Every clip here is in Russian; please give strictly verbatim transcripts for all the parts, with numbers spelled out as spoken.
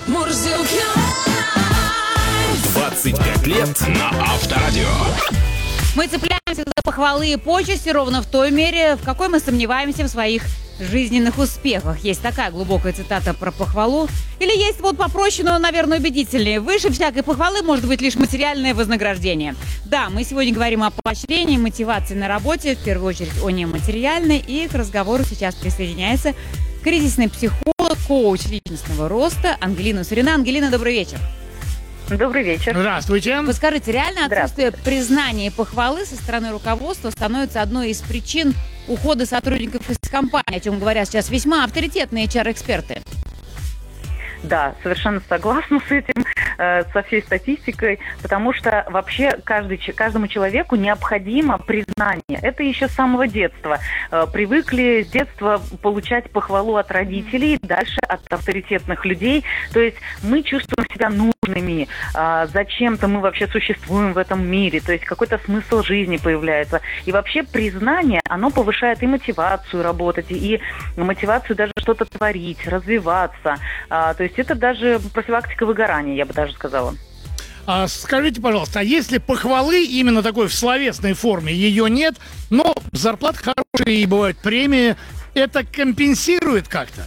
двадцать пять лет на Авторадио. Мы цепляемся за похвалы и почести ровно в той мере, в какой мы сомневаемся в своих жизненных успехах. Есть такая глубокая цитата про похвалу. Или есть вот попроще, но, наверное, убедительнее. Выше всякой похвалы может быть лишь материальное вознаграждение. Да, мы сегодня говорим о поощрении, мотивации на работе, в первую очередь о нематериальной. И к разговору сейчас присоединяется кризисный психолог, коуч личностного роста Ангелина Сурина. Ангелина, добрый вечер. Добрый вечер. Здравствуйте. Вы скажите, реально отсутствие признания и похвалы со стороны руководства становится одной из причин ухода сотрудников из компании, о чем говорят сейчас весьма авторитетные эйч ар-эксперты? Да, совершенно согласна с этим, э, со всей статистикой, потому что вообще каждый, каждому человеку необходимо признание. Это еще с самого детства. Э, привыкли с детства получать похвалу от родителей, дальше от авторитетных людей. То есть мы чувствуем себя нужными, э, зачем-то мы вообще существуем в этом мире, то есть какой-то смысл жизни появляется. И вообще признание, оно повышает и мотивацию работать, и мотивацию даже что-то творить, развиваться. Э, то есть это даже профилактика выгорания, я бы даже сказала. А скажите, пожалуйста, а если похвалы именно такой в словесной форме, ее нет, но зарплата хорошая и бывают премии, это компенсирует как-то?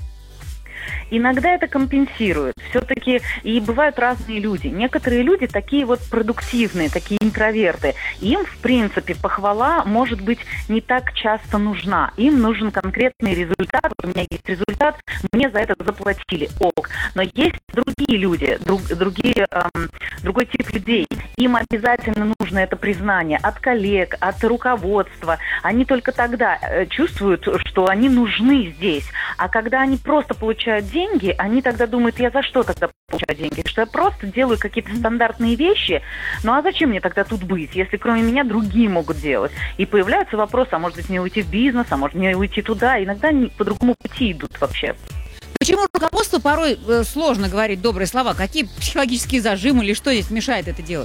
Иногда это компенсирует. Все-таки и бывают разные люди. Некоторые люди такие вот продуктивные, такие интроверты. Им, в принципе, похвала, может быть, не так часто нужна. Им нужен конкретный результат. У меня есть результат, мне за это заплатили. Ок. Но есть другие люди, друг, другие, эм, другой тип людей. Им обязательно нужно это признание от коллег, от руководства. Они только тогда э, чувствуют, что они нужны здесь. А когда они просто получают деньги, деньги, они тогда думают, я за что тогда получаю деньги? Что я просто делаю какие-то стандартные вещи, ну а зачем мне тогда тут быть, если кроме меня другие могут делать? И появляются вопросы, а может быть мне уйти в бизнес, а может мне уйти туда, иногда они по другому пути идут вообще. Почему руководству порой э, сложно говорить добрые слова? Какие психологические зажимы или что здесь мешает это делать?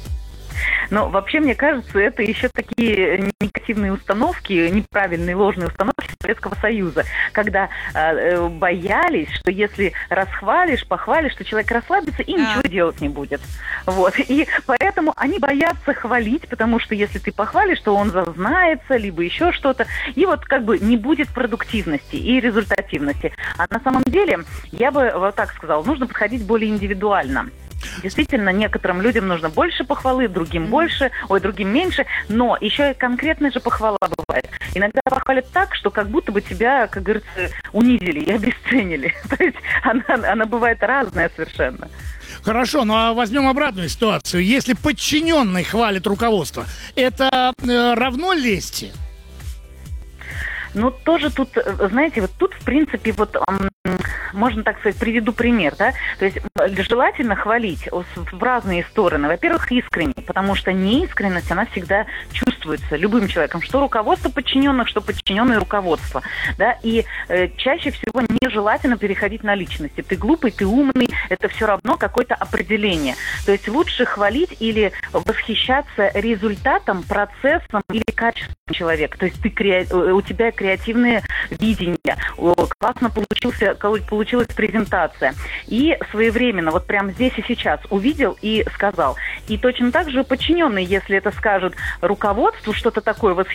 Но вообще, мне кажется, это еще такие негативные установки, неправильные, ложные установки Советского Союза, когда э, боялись, что если расхвалишь, похвалишь, что человек расслабится и ничего а. делать не будет. Вот. И поэтому они боятся хвалить, потому что если ты похвалишь, то он зазнается, либо еще что-то, и вот как бы не будет продуктивности и результативности. А на самом деле, я бы вот так сказала, нужно подходить более индивидуально. Действительно, некоторым людям нужно больше похвалы, другим больше, ой, другим меньше, но еще и конкретная же похвала бывает. Иногда похвалят так, что как будто бы тебя, как говорится, унизили и обесценили. То есть она, она бывает разная совершенно. Хорошо, ну а возьмем обратную ситуацию. Если подчиненный хвалит руководство, это э, равно лести? Ну, тоже тут, знаете, вот тут, в принципе, вот, можно так сказать, приведу пример, да, то есть желательно хвалить в разные стороны. Во-первых, искренне, потому что неискренность, она всегда чувствуется любым человеком, что руководство подчиненных, что подчиненное руководство, да, и э, чаще всего нежелательно переходить на личности. Ты глупый, ты умный, это все равно какое-то определение. То есть лучше хвалить или восхищаться результатом, процессом или качеством человека. То есть ты, у тебя креативное видение, классно получился, получилась презентация. И своевременно, вот прямо здесь и сейчас увидел и сказал. И точно так же подчиненные, если это скажут руководству, что-то такое восхищающее,